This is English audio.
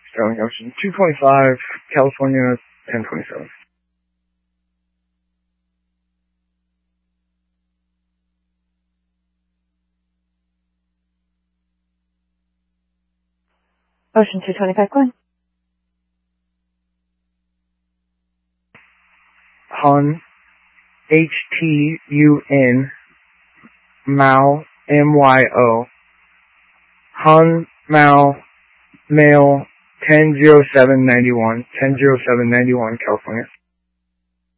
Sterling Ocean. 225, California, 1027. Ocean 225, go ahead. Hun, HTUN, Mao, MYO. Hun, Mao, male, 100791, 100791, California.